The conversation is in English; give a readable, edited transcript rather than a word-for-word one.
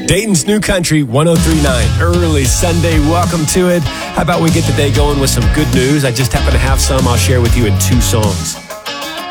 Dayton's New Country 103.9, early Sunday. Welcome to it. How about we get the day going with some good news? I just happen to have some I'll share with you in two songs.